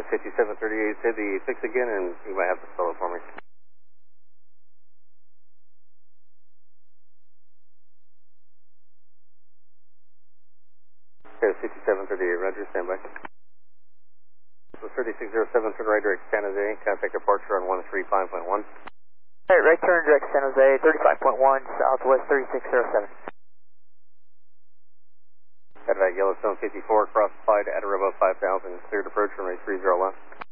5738, say the 6 again, and you might have to spell it for me. Okay, 5738, roger, stand by. So 3607, turn right direct San Jose, contact departure on 135.1. Alright, right turn direct San Jose, 35.1, southwest 3607. Cadillac Yellowstone 54, cross applied, Adirebo 5000, cleared approach, runway 30 left.